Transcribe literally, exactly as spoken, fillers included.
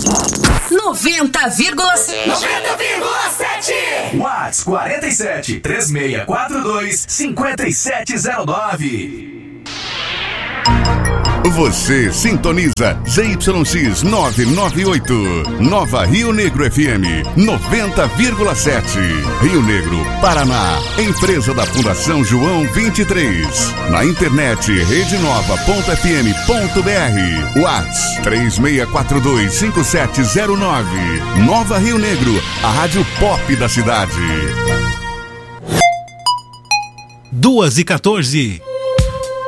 noventa vírgula sete. noventa vírgula sete. Whats quarenta e sete, três seis quatro dois, cinco sete zero nove. Você sintoniza Z Y X novecentos e noventa e oito, Nova Rio Negro F M noventa vírgula sete, Rio Negro, Paraná. Empresa da Fundação João vinte e três. Na internet rede nova ponto f m ponto b r. Whats três seis quatro dois, cinco sete zero nove. Nova Rio Negro, a rádio pop da cidade. duas e quatorze.